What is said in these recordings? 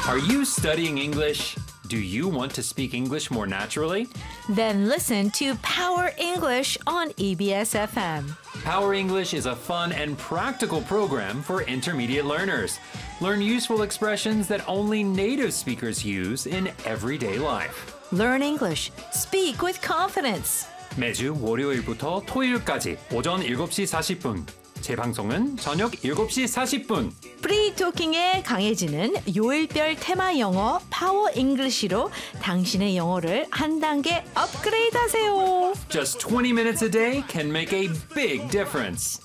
Are you studying English? Do you want to speak English more naturally? Then listen to Power English on EBS FM. Power English is a fun and practical program for intermediate learners. Learn useful expressions that only native speakers use in everyday life. Learn English. Speak with confidence. 매주 월요일부터 토요일까지 오전 7시 40분. 재방송은 저녁 7시 40분. 프리토킹에 강해지는 요일별 테마 영어 파워 잉글리시로 당신의 영어를 한 단계 업그레이드 하세요. Just 20 minutes a day can make a big difference.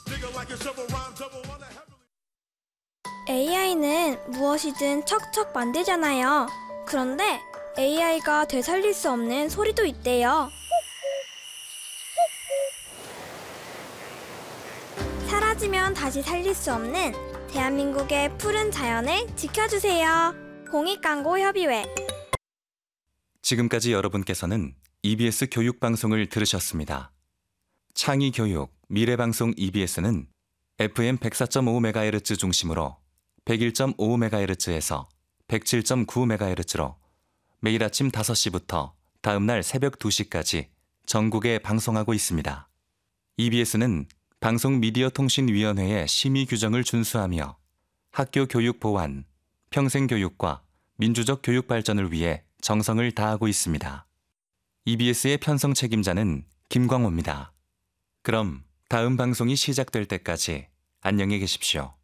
AI는 무엇이든 척척 만들잖아요. 그런데 AI가 되살릴 수 없는 소리도 있대요. 사라지면 다시 살릴 수 없는 대한민국의 푸른 자연을 지켜주세요. 공익광고협의회. 지금까지 여러분께서는 EBS 교육방송을 들으셨습니다. 창의교육, 미래방송 EBS는 FM 104.5MHz 중심으로 101.5MHz에서 107.9MHz로 매일 아침 5시부터 다음날 새벽 2시까지 전국에 방송하고 있습니다. EBS는 방송미디어통신위원회의 심의 규정을 준수하며 학교 교육 보완, 평생교육과 민주적 교육 발전을 위해 정성을 다하고 있습니다. EBS의 편성 책임자는 김광호입니다. 그럼 다음 방송이 시작될 때까지 안녕히 계십시오.